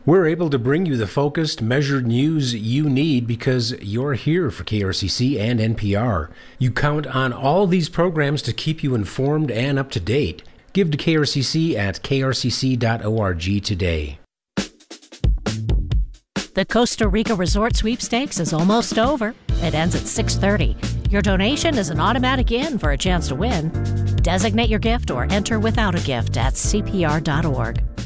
We're able to bring you the focused, measured news you need because you're here for KRCC and NPR. You count on all these programs to keep you informed and up to date. Give to KRCC at krcc.org today. The Costa Rica Resort Sweepstakes is almost over. It ends at 6:30. Your donation is an automatic in for a chance to win. Designate your gift or enter without a gift at cpr.org.